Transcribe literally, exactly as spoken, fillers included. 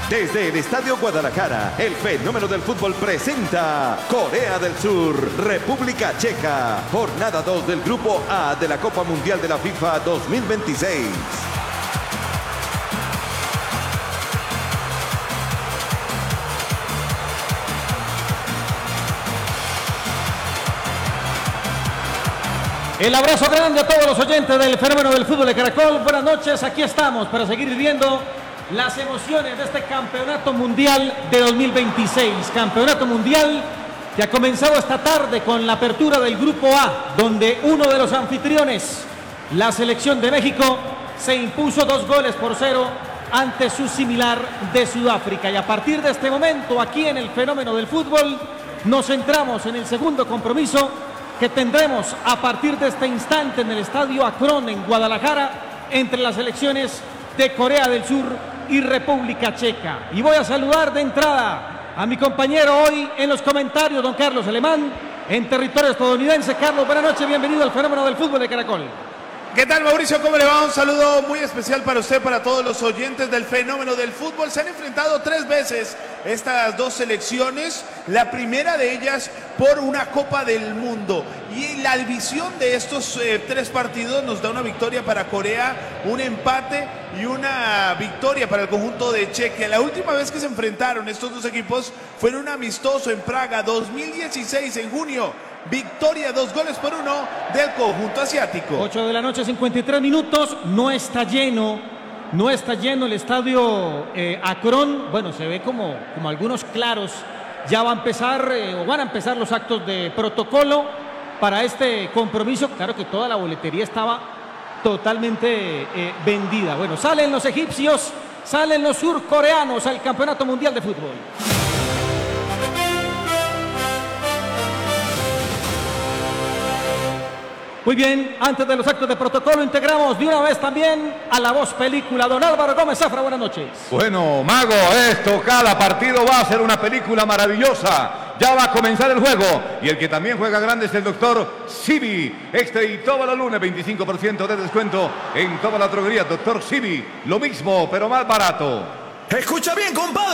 Desde el Estadio Guadalajara, el fenómeno del fútbol presenta Corea del Sur, República Checa, jornada dos del Grupo A de la Copa Mundial de la FIFA dos mil veintiséis. El abrazo grande a todos los oyentes del fenómeno del fútbol de Caracol. Buenas noches, aquí estamos para seguir viviendo las emociones de este Campeonato Mundial de dos mil veintiséis. Campeonato Mundial que ha comenzado esta tarde con la apertura del Grupo A, donde uno de los anfitriones, la selección de México, se impuso dos goles por cero ante su similar de Sudáfrica. Y a partir de este momento, aquí en el fenómeno del fútbol, nos centramos en el segundo compromiso que tendremos a partir de este instante en el Estadio Akron en Guadalajara entre las selecciones de Corea del Sur y República Checa. Y voy a saludar de entrada a mi compañero hoy en los comentarios, don Carlos Alemán, en territorio estadounidense. Carlos, buenas noches, bienvenido al fenómeno del fútbol de Caracol. ¿Qué tal, Mauricio? ¿Cómo le va? Un saludo muy especial para usted, para todos los oyentes del fenómeno del fútbol. Se han enfrentado tres veces estas dos selecciones, la primera de ellas por una Copa del Mundo. Y la visión de estos eh, tres partidos nos da una victoria para Corea, un empate y una victoria para el conjunto de Chequia. La última vez que se enfrentaron estos dos equipos fue en un amistoso en Praga, dos mil dieciséis, en junio. Victoria, dos goles por uno del conjunto asiático. ocho de la noche, cincuenta y tres minutos. No está lleno, no está lleno el estadio eh, Akron. Bueno, se ve como, como algunos claros. Ya va a empezar, eh, o van a empezar los actos de protocolo para este compromiso. Claro que toda la boletería estaba totalmente eh, vendida. Bueno, salen los egipcios, salen los surcoreanos al Campeonato Mundial de Fútbol. Muy bien, antes de los actos de protocolo integramos de una vez también a la voz película, don Álvaro Gómez Zafra, buenas noches. Bueno, Mago, esto, cada partido va a ser una película maravillosa. Ya va a comenzar el juego y el que también juega grande es el doctor Sibi. Este y toda la luna, veinticinco por ciento de descuento en toda la droguería. doctor Sibi, lo mismo, pero más barato. Escucha bien, compadre.